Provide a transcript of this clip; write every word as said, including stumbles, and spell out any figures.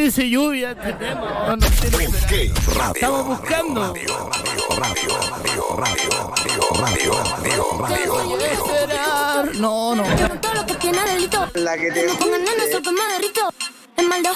parece lluvia este tema. No, no sé lo que será. Estamos buscando. Radio, radio, radio, radio, radio, radio, radio. No, no. Todo lo que tiene delito. La que te No pongan nena, sopa me derrito. Es maldad.